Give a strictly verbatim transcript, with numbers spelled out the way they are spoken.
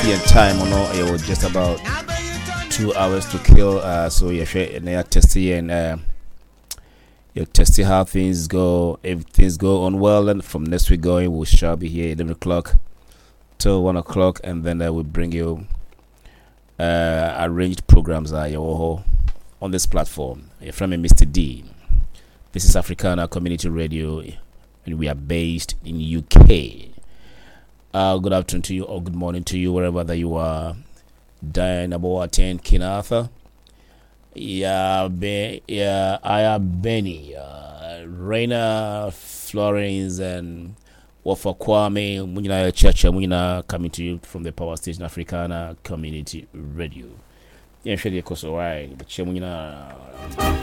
European time or no, it was just about two hours to kill. Uh, so you're and you're testing and uh, you're testing how things go. If things go on well, and from next week going, we shall be here eleven o'clock till one o'clock, and then uh, we bring you uh, arranged programs uh, on this platform. You're from Mister D. This is Africana Community Radio, and we are based in U K. Uh, good afternoon to you, or good morning to you, wherever that you are. Diane Aboaten Kinartha. Yeah, be, yeah, Aya Benny, uh, Raina Florence, and Wafa Kwame, Munina Chacha, Munina coming to you from the Power Station Africana Community Radio. Yeah, sure, of course, alright, but Munina.